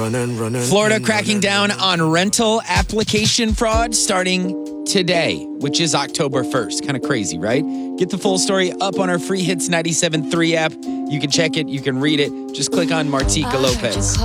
Florida cracking down on rental application fraud starting today, which is October 1st. Kind of crazy, right? Get the full story up on our free Hits 97.3 app. You can check it. You can read it. Just click on Martika Lopez.